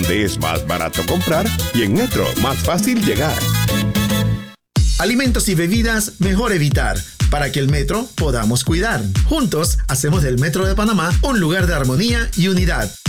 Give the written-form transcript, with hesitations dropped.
donde es más barato comprar y en Metro más fácil llegar. Alimentos y bebidas mejor evitar, para que el metro podamos cuidar. Juntos hacemos del Metro de Panamá un lugar de armonía y unidad.